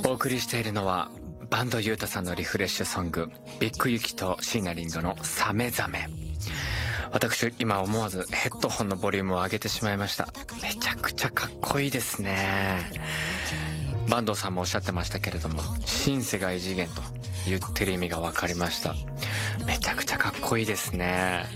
お送りしているのはバンドユータさんのリフレッシュソング、ビッグユキとシーナリンドのサメザメ。私今思わずヘッドホンのボリュームを上げてしまいました。めちゃくちゃかっこいいですね。バンドさんもおっしゃってましたけれども、シンセが異次元と言ってる意味が分かりました。めちゃくちゃかっこいいですね。